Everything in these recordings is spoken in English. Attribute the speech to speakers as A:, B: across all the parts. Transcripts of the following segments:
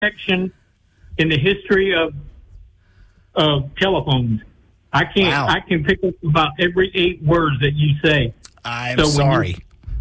A: connection in the history of telephones. I can't.
B: Wow.
A: I can pick up about every 8 words that you say.
B: I'm sorry.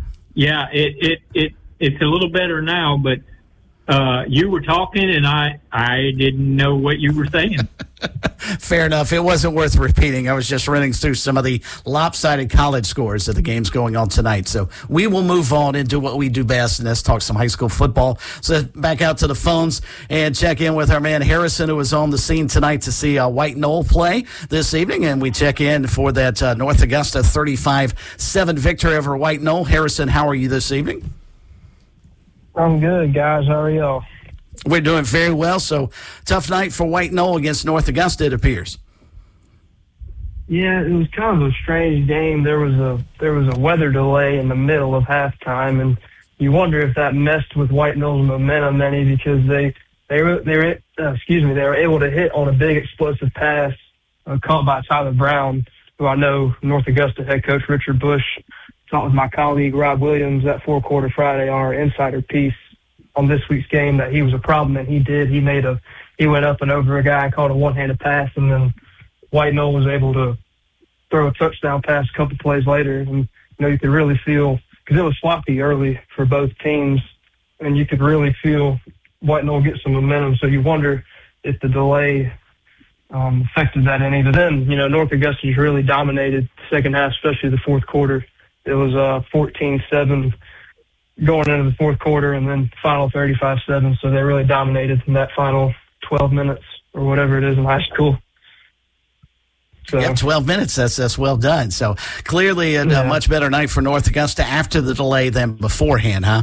A: It's a little better now, but you were talking and I didn't know what you were saying.
B: Fair enough. It wasn't worth repeating. I was just running through some of the lopsided college scores of the games going on tonight. So we will move on and do what we do best, and that's talk some high school football. So back out to the phones and check in with our man Harrison, who was on the scene tonight to see White Knoll play this evening. And we check in for that North Augusta 35-7 victory over White Knoll. Harrison, how are you this evening?
C: I'm good, guys. How are y'all?
B: We're doing very well. So tough night for White Knoll against North Augusta, it appears.
C: Yeah, it was kind of a strange game. There was a weather delay in the middle of halftime, and you wonder if that messed with White Knoll's momentum any, because they were able to hit on a big explosive pass caught by Tyler Brown, who I know North Augusta head coach Richard Bush talked with my colleague Rob Williams at Four Quarter Friday on our insider piece on this week's game that he was a problem, and he did. He went up and over a guy, caught a one-handed pass, and then White Knoll was able to throw a touchdown pass a couple plays later. And you could really feel, because it was sloppy early for both teams, and you could really feel White Knoll get some momentum. So you wonder if the delay affected that any. But then, North Augusta just really dominated the second half, especially the fourth quarter. It was 14-7 going into the fourth quarter, and then final 35-7. So they really dominated in that final 12 minutes or whatever it is in high school. So,
B: yeah, 12 minutes. That's well done. So clearly a much better night for North Augusta after the delay than beforehand, huh?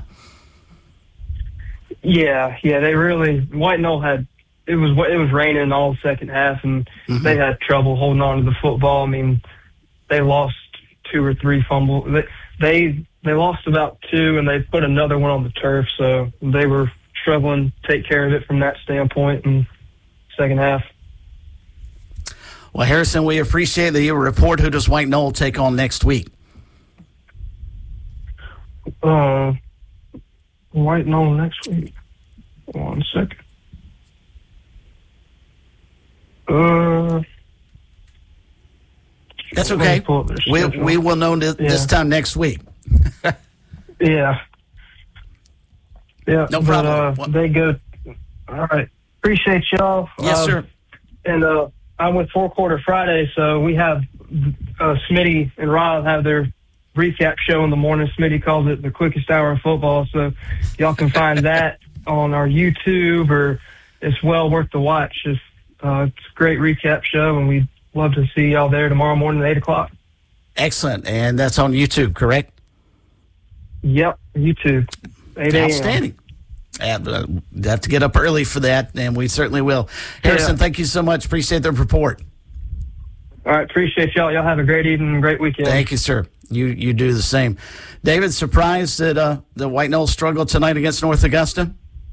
C: Yeah. They really, White Knoll it was raining all the second half, and they had trouble holding on to the football. I mean, they lost 2 or 3 fumbles. They lost about 2, and they put another one on the turf, so they were struggling to take care of it from that standpoint in the second half.
B: Well, Harrison, we appreciate that you report. Who does White Knoll take on next week?
C: White Knoll next week. 1 second.
B: That's okay. We will know this time next week.
C: Yeah.
B: No problem.
C: They go. All right. Appreciate y'all.
B: Yes, sir.
C: And I'm with Four Quarter Friday, so we have Smitty and Rob have their recap show in the morning. Smitty calls it the quickest hour of football, so y'all can find that on our YouTube, or it's well worth the watch. It's a great recap show, and we'd love to see y'all there tomorrow morning at 8 o'clock.
B: Excellent. And that's on YouTube, correct?
C: Yep, YouTube. 8 a.m.
B: Outstanding. You have to get up early for that, and we certainly will. Harrison, thank you so much. Appreciate the report.
C: All right, appreciate y'all. Y'all have a great evening and great weekend.
B: Thank you, sir. You do the same. David, surprised that the White Knoll struggled tonight against North Augusta?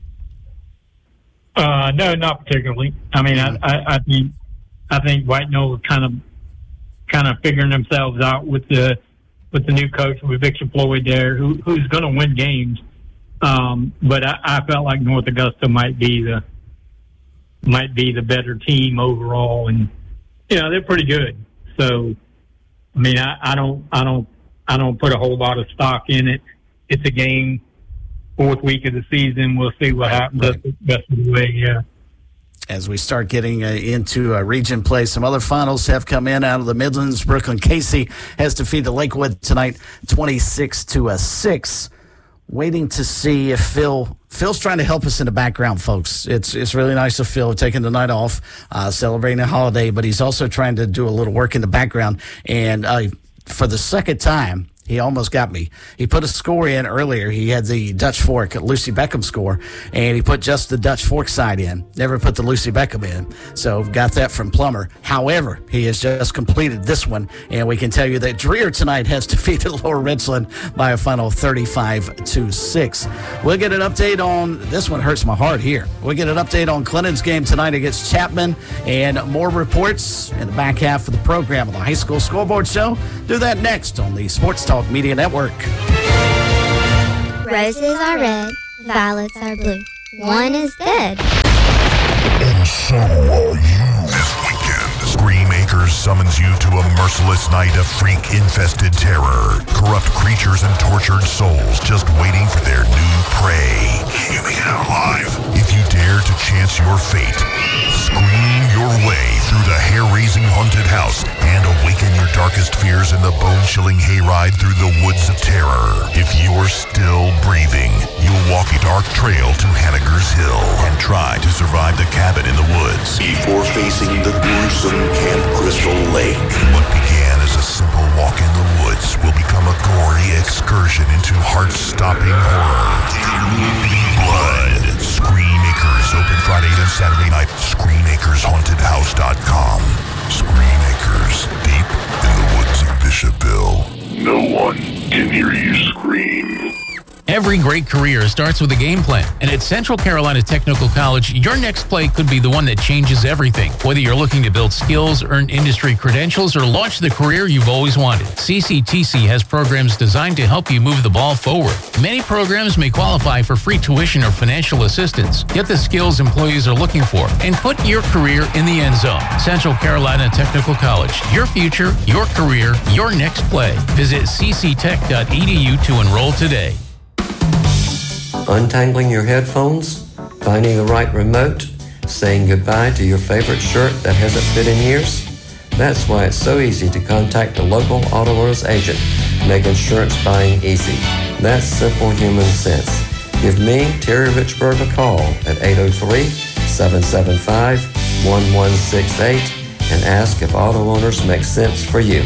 A: No, not particularly. I mean, I think White Knoll is kind of figuring themselves out with the new coach, with Victor Floyd there, who's going to win games. But I felt like North Augusta might be the better team overall, and they're pretty good. So, I mean, I don't put a whole lot of stock in it. It's a game, 4th week of the season. We'll see what happens the rest of the way. Yeah.
B: As we start getting into region play, some other finals have come in out of the Midlands. Brooklyn Casey has defeated Lakewood tonight, 26-6. Waiting to see if Phil's trying to help us in the background, folks. It's really nice of Phil taking the night off, celebrating a holiday, but he's also trying to do a little work in the background. And for the second time, he almost got me. He put a score in earlier. He had the Dutch Fork Lucy Beckham score, and he put just the Dutch Fork side in. Never put the Lucy Beckham in. So got that from Plummer. However, he has just completed this one, and we can tell you that Dreher tonight has defeated Lower Richland by a final 35-6. We'll get an update on this one. Hurts my heart here. We'll get an update on Clennon's game tonight against Chapman, and more reports in the back half of the program of the High School Scoreboard Show. Do that next on the Sports Talk Media Network.
D: Roses are red, violets are blue. one is dead.
E: And so are you. This weekend, Scream Acres summons you to a merciless night of freak-infested terror. Corrupt creatures and tortured souls just waiting for their new prey. Can you make it out alive? If you dare to chance your fate, scream your way through the hair-raising haunted house and awaken your darkest fears in the bone-chilling hayride through the woods of terror. If you're still breathing, you'll walk a dark trail to Hanniger's Hill and try to survive the cabin in the woods before facing the gruesome Camp Crystal Lake. What began as a simple walk in the woods will become a gory excursion into heart-stopping horror. Blood. Scream Acres, open Friday and Saturday night. ScreamAkersHauntedHouse.com. Scream Acres, deep in the woods of Bishopville. No one can hear you scream.
F: Every great career starts with a game plan, and at Central Carolina Technical College, your next play could be the one that changes everything. Whether you're looking to build skills, earn industry credentials, or launch the career you've always wanted, CCTC has programs designed to help you move the ball forward. Many programs may qualify for free tuition or financial assistance. Get the skills employees are looking for and put your career in the end zone. Central Carolina Technical College, your future, your career, your next play. Visit cctech.edu to enroll today.
G: Untangling your headphones, finding the right remote, saying goodbye to your favorite shirt that hasn't fit in years? That's why it's so easy to contact a local auto owners agent. Make insurance buying easy. That's simple human sense. Give me, Terry Richburg, a call at 803-775-1168 and ask if auto owners make sense for you.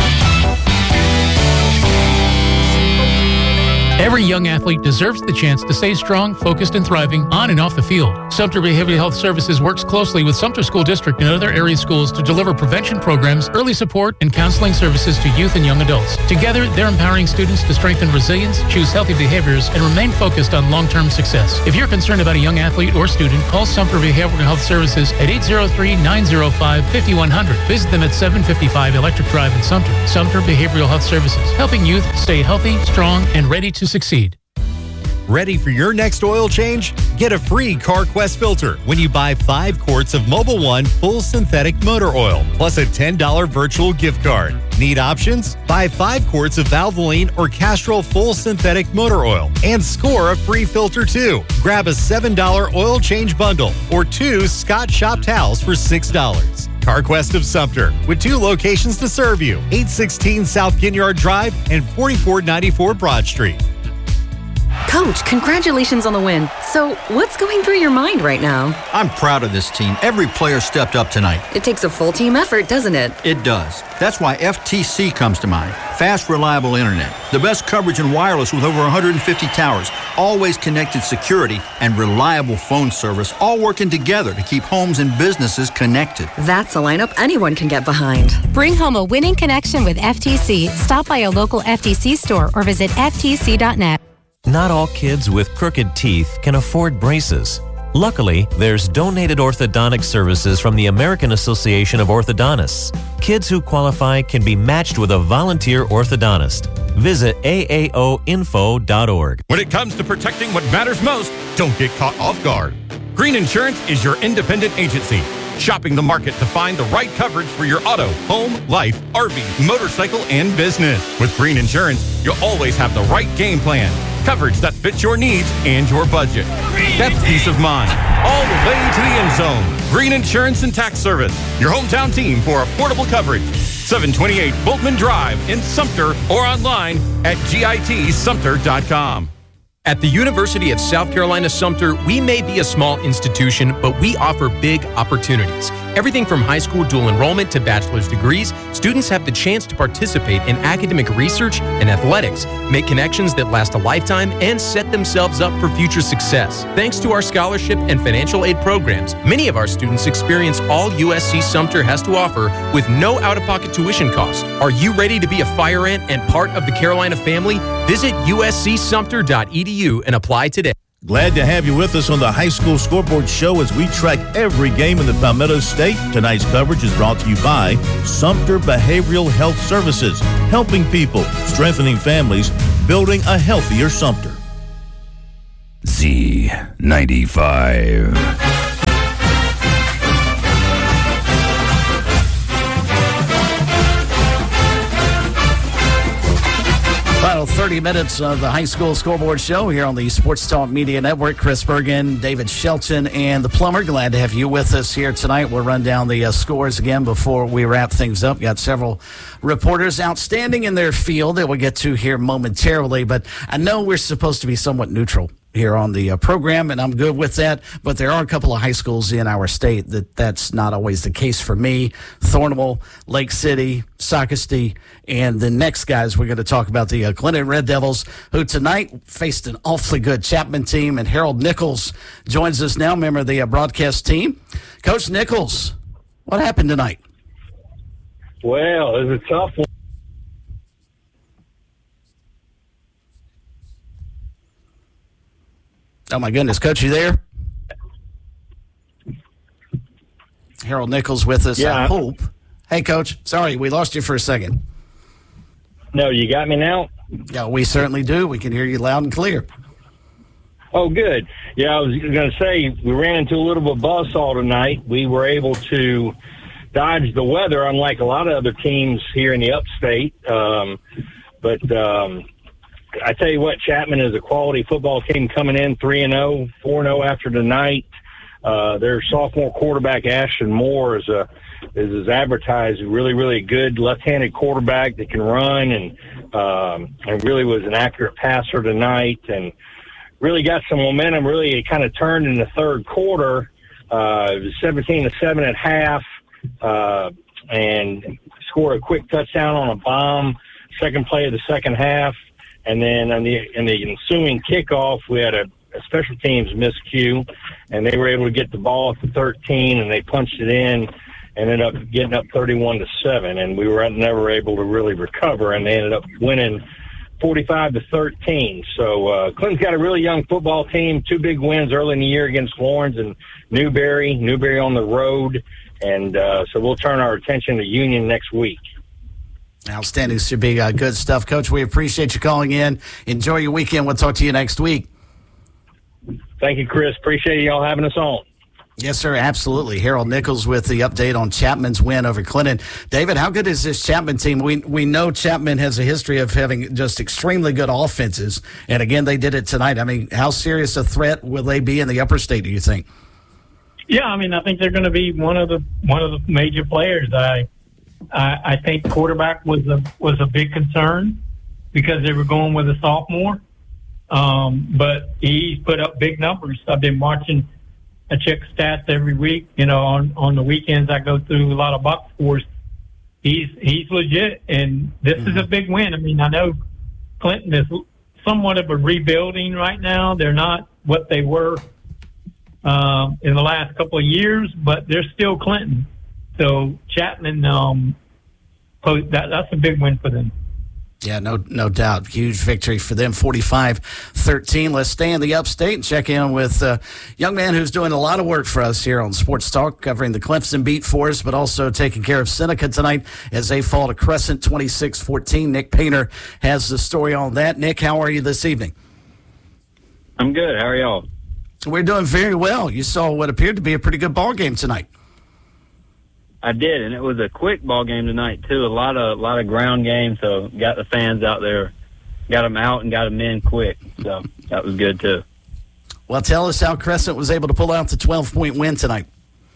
F: Every young athlete deserves the chance to stay strong, focused, and thriving on and off the field. Sumter Behavioral Health Services works closely with Sumter School District and other area schools to deliver prevention programs, early support, and counseling services to youth and young adults. Together, they're empowering students to strengthen resilience, choose healthy behaviors, and remain focused on long-term success. If you're concerned about a young athlete or student, call Sumter Behavioral Health Services at 803-905-5100. Visit them at 755 Electric Drive in Sumter. Sumter Behavioral Health Services, helping youth stay healthy, strong, and ready to succeed.
H: Ready for your next oil change? Get a free CarQuest filter when you buy 5 quarts of Mobil 1 full synthetic motor oil, plus a $10 virtual gift card. Need options? Buy 5 quarts of Valvoline or Castrol full synthetic motor oil and score a free filter too. Grab a $7 oil change bundle or 2 Scott Shop towels for $6. CarQuest of Sumter, with 2 locations to serve you, 816 South Ginyard Drive and 4494 Broad Street.
I: Coach, congratulations on the win. So, what's going through your mind right now?
J: I'm proud of this team. Every player stepped up tonight.
I: It takes a full team effort, doesn't it?
J: It does. That's why FTC comes to mind. Fast, reliable internet. The best coverage in wireless with over 150 towers. Always connected security and reliable phone service, all working together to keep homes and businesses connected.
I: That's a lineup anyone can get behind.
K: Bring home a winning connection with FTC. Stop by a local FTC store or visit ftc.net.
L: Not all kids with crooked teeth can afford braces. Luckily, there's donated orthodontic services from the American Association of Orthodontists. Kids who qualify can be matched with a volunteer orthodontist. Visit aaoinfo.org.
M: When it comes to protecting what matters most, don't get caught off guard. Green Insurance is your independent agency, shopping the market to find the right coverage for your auto, home, life, RV, motorcycle, and business. With Green Insurance, you'll always have the right game plan. Coverage that fits your needs and your budget. That's peace of mind. All the way to the end zone. Green Insurance and Tax Service. Your hometown team for affordable coverage. 728 Boltman Drive in Sumter or online at gitsumter.com.
N: At the University of South Carolina Sumter, we may be a small institution, but we offer big opportunities. Everything from high school dual enrollment to bachelor's degrees, students have the chance to participate in academic research and athletics, make connections that last a lifetime, and set themselves up for future success. Thanks to our scholarship and financial aid programs, many of our students experience all USC Sumter has to offer with no out-of-pocket tuition cost. Are you ready to be a fire ant and part of the Carolina family? Visit uscsumter.edu and apply today.
O: Glad to have you with us on the High School Scoreboard Show as we track every game in the Palmetto State. Tonight's coverage is brought to you by Sumter Behavioral Health Services, helping people, strengthening families, building a healthier Sumter.
E: Z95.
B: Final 30 minutes of the High School Scoreboard Show here on the Sports Talk Media Network. Chris Bergen, David Shelton, and the Plumber. Glad to have you with us here tonight. We'll run down the scores again before we wrap things up. Got several reporters outstanding in their field that we'll get to here momentarily, but I know we're supposed to be somewhat neutral here on the program, and I'm good with that, but there are a couple of high schools in our state that's not always the case for me. Thornwell, Lake City, Socastee, and the next guys we're going to talk about, the Clinton Red Devils, who tonight faced an awfully good Chapman team, and Harold Nichols joins us now, member of the broadcast team. Coach Nichols, what happened tonight?
D: Well, it was a tough one.
B: Oh, my goodness. Coach, you there? Harold Nichols with us,
D: Yeah.
B: I hope. Hey, Coach. Sorry, we lost you for a second.
D: No, you got me now?
B: Yeah, we certainly do. We can hear you loud and clear.
D: Oh, good. Yeah, I was going to say, we ran into a little bit of buzzsaw tonight. We were able to dodge the weather, unlike a lot of other teams here in the upstate. But I tell you what, Chapman is a quality football team coming in 3-0, 4-0 after tonight. Their sophomore quarterback, Ashton Moore, is advertised really, really good left-handed quarterback that can run and really was an accurate passer tonight and really got some momentum. Really, it kind of turned in the third quarter. It was 17-7 at half, and scored a quick touchdown on a bomb, second play of the second half. And then in the ensuing kickoff, we had a special teams miscue, and they were able to get the ball at the 13, and they punched it in, and ended up getting up 31-7, and we were never able to really recover, and they ended up winning 45-13. So Clinton's got a really young football team, 2 big wins early in the year against Lawrence and Newberry on the road, and so we'll turn our attention to Union next week.
B: Outstanding. Should be good stuff. Coach, we appreciate you calling in. Enjoy your weekend. We'll talk to you next week.
D: Thank you, Chris. Appreciate y'all having us on.
B: Yes, sir. Absolutely. Harold Nichols with the update on Chapman's win over Clinton. David, how good is this Chapman team? We know Chapman has a history of having just extremely good offenses. And again, they did it tonight. I mean, how serious a threat will they be in the upper state, do you think?
A: Yeah, I mean, I think they're going to be one of the major players. I think quarterback was a big concern because they were going with a sophomore, but he's put up big numbers. I've been watching. I check stats every week. You know, on the weekends I go through a lot of box scores. He's legit, and this is a big win. I mean, I know Clinton is somewhat of a rebuilding right now. They're not what they were in the last couple of years, but they're still Clinton. So Chapman, that's a big win for them.
B: Yeah, no doubt. Huge victory for them, 45-13. Let's stay in the upstate and check in with a young man who's doing a lot of work for us here on Sports Talk, covering the Clemson beat for us, but also taking care of Seneca tonight as they fall to Crescent 26-14. Nick Painter has the story on that. Nick, how are you this evening?
P: I'm good. How are y'all?
B: We're doing very well. You saw what appeared to be a pretty good ball game tonight.
P: I did, and it was a quick ball game tonight too. A lot of ground game, so got the fans out there, got them out and got them in quick. So that was good too.
B: Well, tell us how Crescent was able to pull out the 12-point win tonight.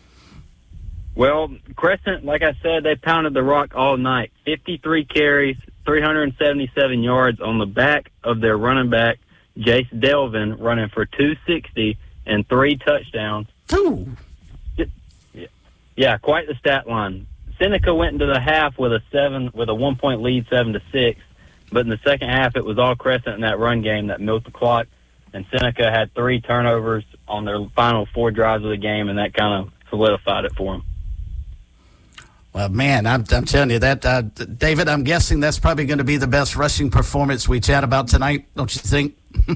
P: Well, Crescent, like I said, they pounded the rock all night. 53 carries, 377 yards on the back of their running back, Jace Delvin, running for 260 and 3 touchdowns.
B: Ooh.
P: Yeah, quite the stat line. Seneca went into the half with a 1-point lead, 7-6. But in the second half, it was all Crescent in that run game that milked the clock. And Seneca had 3 turnovers on their final 4 drives of the game, and that kind of solidified it for them.
B: Well, man, I'm telling you that, David, I'm guessing that's probably going to be the best rushing performance we chat about tonight, don't you think?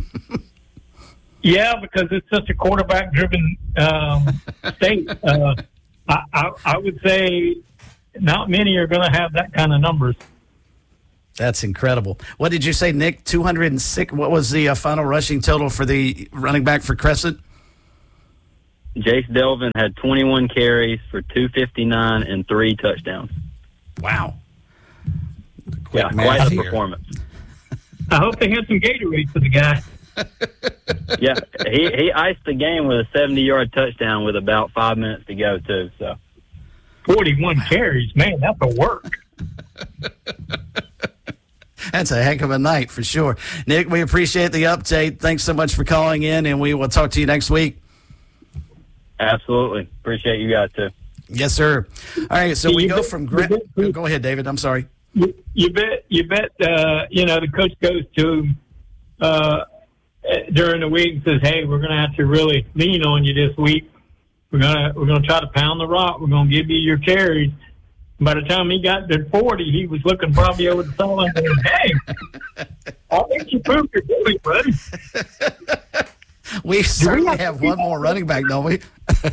A: Yeah, because it's such a quarterback-driven state. I would say not many are going to have that kind of numbers.
B: That's incredible. What did you say, Nick? 206. What was the final rushing total for the running back for Crescent?
P: Jace Delvin had 21 carries for 259 and 3 touchdowns.
B: Wow.
P: Quite a performance.
A: I hope they had some Gatorade for the guy.
P: Yeah, he iced the game with a 70-yard touchdown with about 5 minutes to go, too. So
A: 41 carries, man, that's a work.
B: That's a heck of a night for sure. Nick, we appreciate the update. Thanks so much for calling in, and we will talk to you next week.
P: Absolutely. Appreciate you guys, too.
B: Yes, sir. All right, so we go from Grant. Go ahead, David. I'm sorry.
A: You bet. The coach goes to during the week and says, "Hey, we're going to have to really lean on you this week. We're gonna try to pound the rock. We're going to give you your carries." By the time he got to 40, he was looking probably over the sideline saying, "Hey, I'll let you prove your point, buddy."
B: We certainly have one more running back, don't we?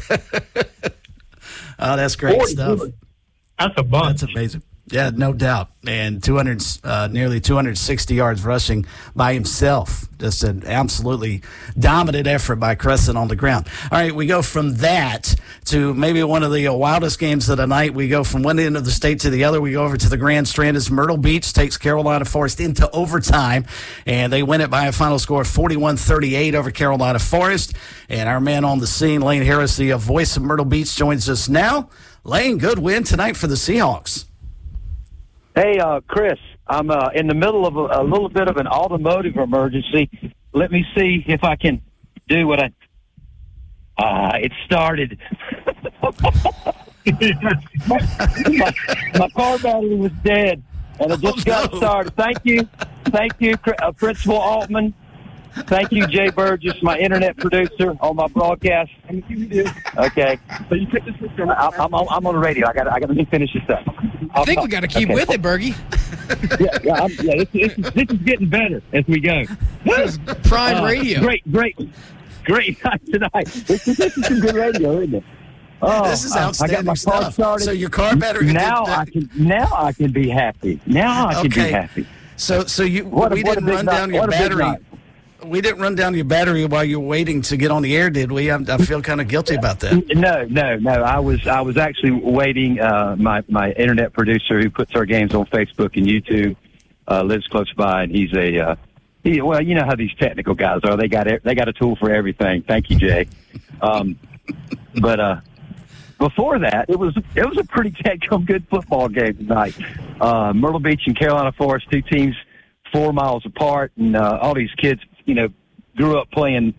B: Oh, that's great
A: 40,
B: stuff.
A: That's a bunch.
B: That's amazing. Yeah, no doubt. And nearly 260 yards rushing by himself. Just an absolutely dominant effort by Crescent on the ground. All right, we go from that to maybe one of the wildest games of the night. We go from one end of the state to the other. We go over to the Grand Strand as Myrtle Beach takes Carolina Forest into overtime, and they win it by a final score of 41-38 over Carolina Forest. And our man on the scene, Lane Harris, the voice of Myrtle Beach, joins us now. Lane, good win tonight for the Seahawks.
Q: Hey, Chris, I'm in the middle of a little bit of an automotive emergency. Let me see if I can do what it started. my car battery was dead, and it just got started. Thank you, Principal Altman. Thank you, Jay Burgess, my internet producer on my broadcast. Okay. So you pick this up. I'm on the radio. I got to finish this up.
R: I think we got to keep with it, Bergie.
Q: This is getting better as we go.
R: This is prime radio.
Q: Great night tonight. This is some good radio, isn't it? Oh,
B: this is outstanding
Q: I got my car started.
B: So your car battery.
Q: Now I can be happy. Now I can be happy.
B: So we didn't run down your battery. We didn't run down your battery while you were waiting to get on the air, did we? I feel kind of guilty about that.
Q: No. I was actually waiting. My internet producer who puts our games on Facebook and YouTube lives close by, and he's well, you know how these technical guys are. They got a tool for everything. Thank you, Jay. But before that, it was a pretty good football game tonight. Myrtle Beach and Carolina Forest, two teams 4 miles apart, and all these kids, grew up playing,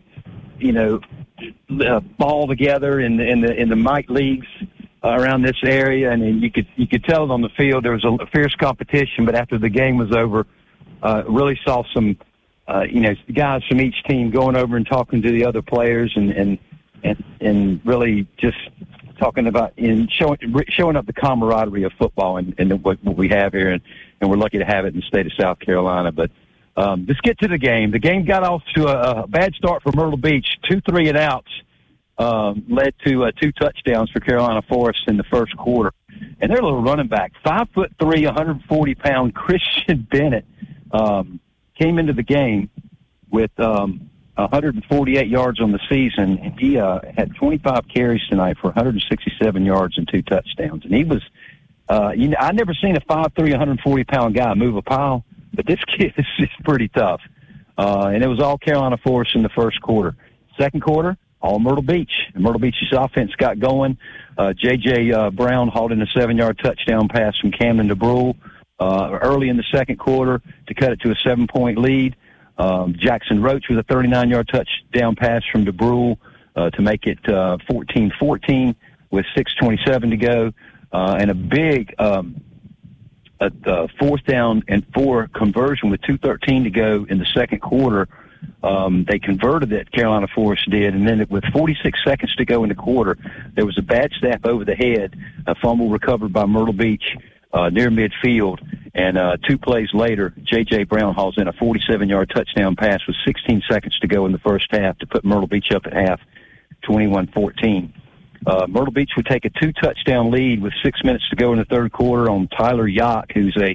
Q: ball together in the Mike leagues around this area, and you could tell it on the field. There was a fierce competition, but after the game was over, really saw some, guys from each team going over and talking to the other players, and really just talking about and showing up the camaraderie of football and what we have here, and we're lucky to have it in the state of South Carolina, but. Let's get to the game. The game got off to a bad start for Myrtle Beach. 2 3-and-outs led to 2 touchdowns for Carolina Forest in the first quarter. And their little running back, 5'3", 140-pound Christian Bennett, came into the game with 148 yards on the season. And he had 25 carries tonight for 167 yards and 2 touchdowns. And he was, I've never seen a 5'3", 140-pound guy move a pile. But this kid is just pretty tough. And it was all Carolina Forest in the first quarter. Second quarter, all Myrtle Beach. And Myrtle Beach's offense got going. J.J. Brown hauled in a 7-yard touchdown pass from Camden DeBrule early in the second quarter to cut it to a 7-point lead. Jackson Roach with a 39-yard touchdown pass from DeBrule to make it 14-14 with 6:27 to go. And a big... a 4th down and 4 conversion with 2:13 to go in the second quarter. They converted it, Carolina Forest did, and then with 46 seconds to go in the quarter, there was a bad snap over the head, a fumble recovered by Myrtle Beach near midfield, and 2 plays later, J.J. Brown hauls in a 47-yard touchdown pass with 16 seconds to go in the first half to put Myrtle Beach up at half, 21-14. Myrtle Beach would take a 2-touchdown lead with 6 minutes to go in the third quarter on Tyler Yock, who's a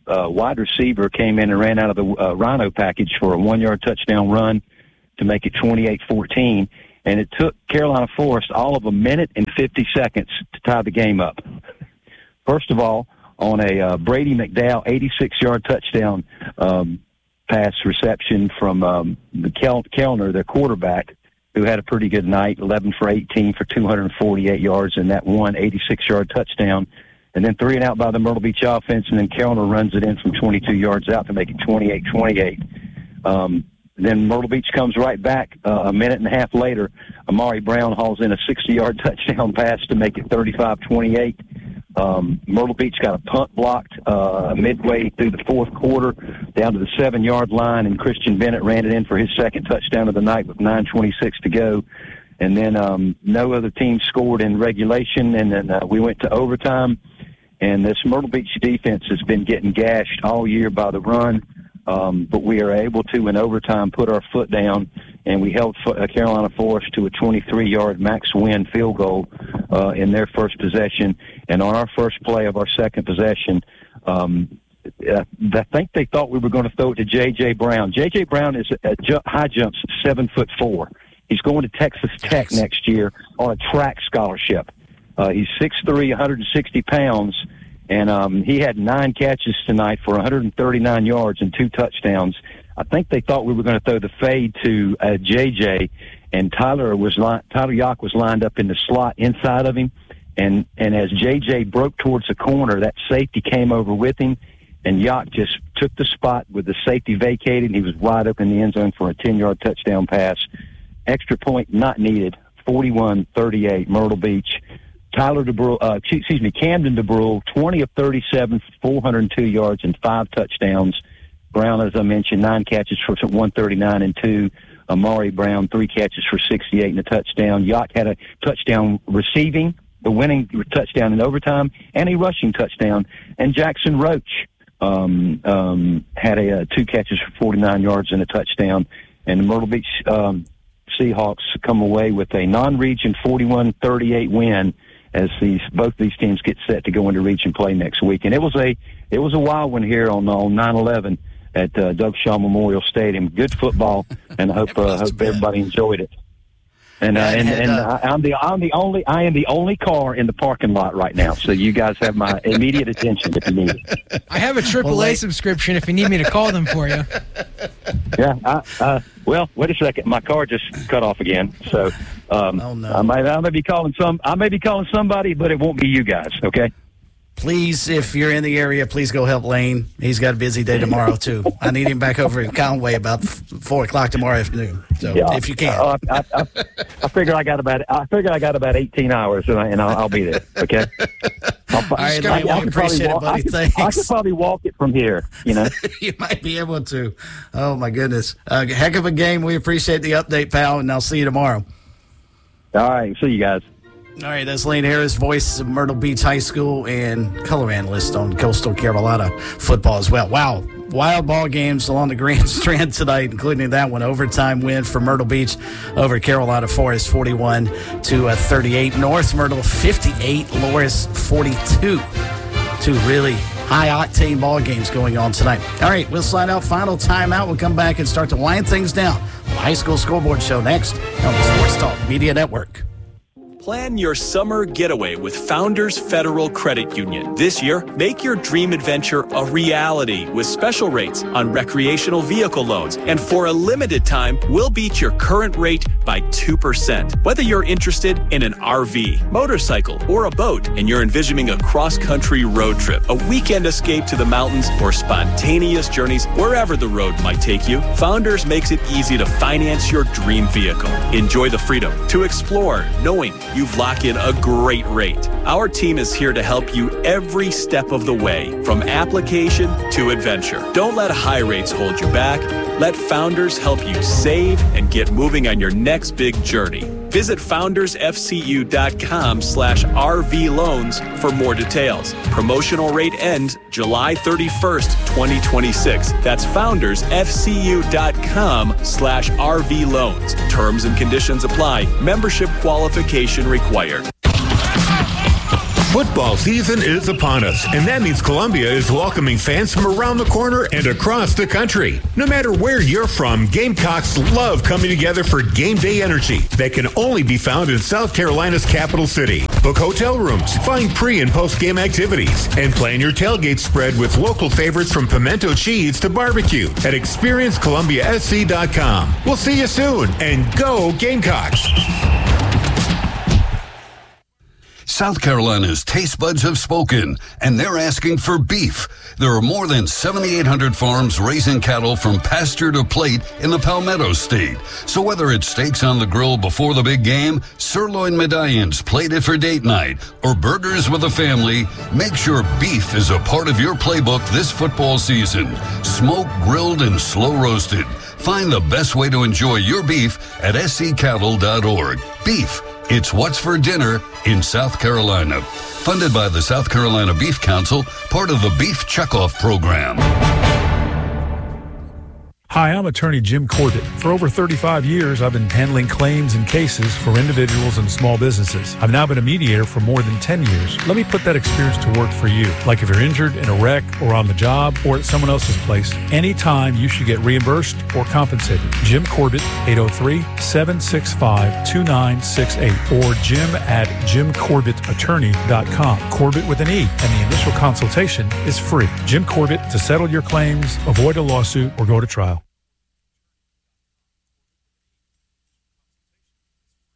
Q: wide receiver came in and ran out of the Rhino package for a 1-yard touchdown run to make it 28-14. And it took Carolina Forest all of a minute and 50 seconds to tie the game up. First of all, on a Brady McDowell 86-yard touchdown pass reception from the Kellner, their quarterback, who had a pretty good night, 11 for 18 for 248 yards in that one 86-yard touchdown. And then 3 and out by the Myrtle Beach offense, and then Kellner runs it in from 22 yards out to make it 28-28. Then Myrtle Beach comes right back a minute and a half later. Amari Brown hauls in a 60-yard touchdown pass to make it 35-28. Myrtle Beach got a punt blocked midway through the fourth quarter down to the 7-yard line, and Christian Bennett ran it in for his second touchdown of the night with 9:26 to go. And then no other team scored in regulation, and then we went to overtime. And this Myrtle Beach defense has been getting gashed all year by the run, but we are able to, in overtime, put our foot down, and we held Carolina Forest to a 23-yard max win field goal in their first possession. And on our first play of our second possession, I think they thought we were going to throw it to J.J. Brown. J.J. Brown is high jumps 7'4". He's going to Texas Tech next year on a track scholarship. He's 6'3", 160 pounds, and he had 9 catches tonight for 139 yards and 2 touchdowns. I think they thought we were going to throw the fade to JJ, and Tyler Yock was lined up in the slot inside of him, and as JJ broke towards the corner, that safety came over with him, and Yock just took the spot with the safety vacated, and he was wide open in the end zone for a 10-yard touchdown pass. Extra point not needed, 41-38, Myrtle Beach. Camden DeBrule, 20 of 37, 402 yards and 5 touchdowns. Brown, as I mentioned, 9 catches for 139 and 2. Amari Brown, 3 catches for 68 and a touchdown. Yacht had a touchdown receiving, the winning touchdown in overtime, and a rushing touchdown. And Jackson Roach had 2 catches for 49 yards and a touchdown. And the Myrtle Beach Seahawks come away with a non-region 41-38 win as both these teams get set to go into region play next week. And it was a wild one here on 9/11 at Doug Shaw Memorial Stadium. Good football, and I hope everybody enjoyed it. And I am the only car in the parking lot right now, so you guys have my immediate attention if you need it.
R: I have a AAA subscription if you need me to call them for you.
Q: Yeah. Well, wait a second. My car just cut off again, so I may be calling somebody, but it won't be you guys. Okay.
B: Please, if you're in the area, please go help Lane. He's got a busy day tomorrow too. I need him back over in Conway about 4:00 tomorrow afternoon. So if you can,
Q: I figure I got about 18 hours, and I'll be there. Okay.
B: All right, Lane, we appreciate it, buddy. Thanks.
Q: I could probably walk it from here. You know,
B: you might be able to. Oh my goodness, heck of a game. We appreciate the update, pal, and I'll see you tomorrow.
Q: All right, see you guys.
B: All right, that's Lane Harris, voice of Myrtle Beach High School and color analyst on Coastal Carolina football as well. Wow, wild ball games along the Grand Strand tonight, including that one. Overtime win for Myrtle Beach over Carolina Forest, 41-38. North Myrtle 58, Loris 42. 2 really high-octane ball games going on tonight. All right, we'll slide out final timeout. We'll come back and start to wind things down. The High School Scoreboard Show next on the Sports Talk Media Network.
S: Plan your summer getaway with Founders Federal Credit Union. This year, make your dream adventure a reality with special rates on recreational vehicle loans. And for a limited time, we'll beat your current rate by 2%. Whether you're interested in an RV, motorcycle, or a boat, and you're envisioning a cross-country road trip, a weekend escape to the mountains, or spontaneous journeys wherever the road might take you, Founders makes it easy to finance your dream vehicle. Enjoy the freedom to explore, knowing you've locked in a great rate. Our team is here to help you every step of the way, from application to adventure. Don't let high rates hold you back. Let Founders help you save and get moving on your next big journey. Visit foundersfcu.com/RV loans for more details. Promotional rate ends July 31st, 2026. That's foundersfcu.com/RV loans. Terms and conditions apply. Membership qualification required.
T: Football season is upon us, and that means Columbia is welcoming fans from around the corner and across the country. No matter where you're from, Gamecocks love coming together for game day energy that can only be found in South Carolina's capital city. Book hotel rooms, find pre- and post-game activities, and plan your tailgate spread with local favorites from pimento cheese to barbecue at ExperienceColumbiaSC.com. We'll see you soon, and go Gamecocks!
U: South Carolina's taste buds have spoken, and they're asking for beef. There are more than 7,800 farms raising cattle from pasture to plate in the Palmetto State. So whether it's steaks on the grill before the big game, sirloin medallions plated for date night, or burgers with the family, make sure beef is a part of your playbook this football season. Smoked, grilled, and slow roasted. Find the best way to enjoy your beef at sccattle.org. Beef. It's what's for dinner in South Carolina. Funded by the South Carolina Beef Council, part of the Beef Checkoff Program.
V: Hi, I'm attorney Jim Corbett. For over 35 years, I've been handling claims and cases for individuals and small businesses. I've now been a mediator for more than 10 years. Let me put that experience to work for you. Like if you're injured in a wreck or on the job or at someone else's place, anytime you should get reimbursed or compensated. Jim Corbett, 803-765-2968 or jim@jimcorbettattorney.com. Corbett with an E, and the initial consultation is free. Jim Corbett, to settle your claims, avoid a lawsuit, or go to trial.